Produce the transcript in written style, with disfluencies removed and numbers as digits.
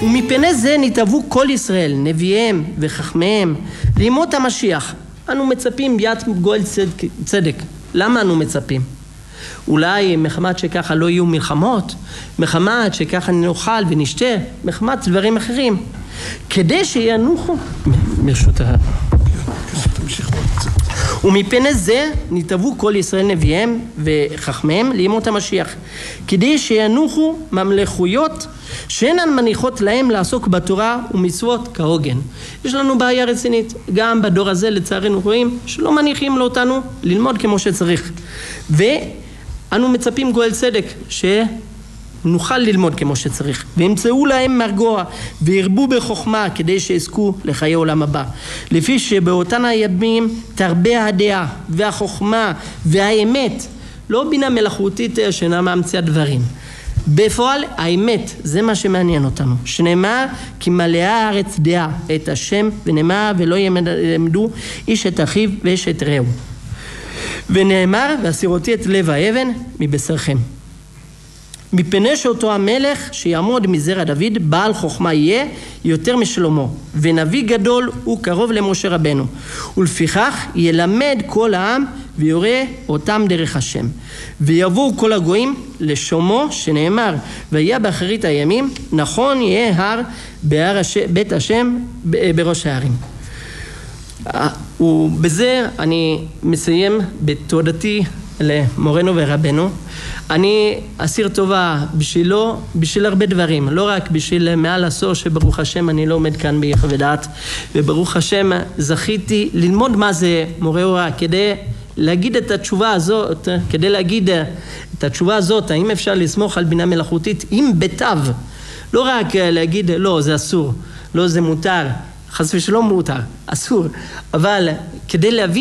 ומפני זה נתאבו כל ישראל, נביאיהם וחכמיהם, לימות המשיח. אנו מצפים ביאת גואל צדק. למה אנו מצפים? אולי מחמת שככה לא יהיו מלחמות, מחמת שככה נאכל ונשתה, מחמת דברים אחרים. כדי שינוחו, ברשות ומפני זה נתאבו כל ישראל נביאיהם וחכמיהם לימות המשיח, כדי שינוחו ממלכויות שאינן מניחות להם לעסוק בתורה ומצוות כהוגן. יש לנו בעיה רצינית, גם בדור הזה לצערנו רואים שלא מניחים אותנו ללמוד כמו שצריך, ואנו מצפים גואל צדק שנוכל ללמוד כמו שצריך, וימצאו להם מרגוע וירבו בחוכמה כדי שיזכו לחיי עולם הבא, לפי שבאותן הימים תרבה הדעה והחוכמה והאמת, לא בינה מלאכותית שאינה ממציאה דברים. בפועל האמת זה מה שמעניין אותנו, שנאמר כי מלאה הארץ דעה את השם, ונאמר ולא ילמדו איש את אחיו ואיש את רעהו, ונאמר והסירותי את לב האבן מבשרכם. מפני שאותו המלך שיעמוד מזרע דוד בעל חוכמה יהיה יותר משלמה, ונביא גדול הוא קרוב למשה רבנו, ולפיכך ילמד כל העם ויורה אותם דרך השם, ויבואו כל הגויים לשומו, שנאמר והיה באחרית הימים נכון יהיה הר בהר בית השם בראש הערים. ובזה אני מסיים בתודתי למורנו ורבנו. אני אסיר טובה בשבילו, בשביל הרבה דברים, לא רק בשביל מעל עשור שברוך השם אני לא עומד כאן ביחד ודעת, וברוך השם זכיתי ללמוד מה זה מורה הוראה, כדי להגיד את התשובה הזאת, כדי להגיד את התשובה הזאת, האם אפשר לסמוך על בינה מלאכותית עם בתיו, לא רק להגיד לא זה אסור, לא זה מותר, חס ושלום מותר, אסור, אבל כדי להבין